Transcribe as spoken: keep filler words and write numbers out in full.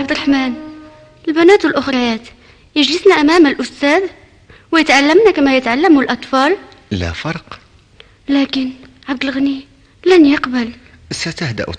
عبد الرحمن، البنات الأخريات يجلسن أمام الأستاذ ويتعلمن كما يتعلم الأطفال. لا فرق. لكن عبد الغني لن يقبل. ستهدأ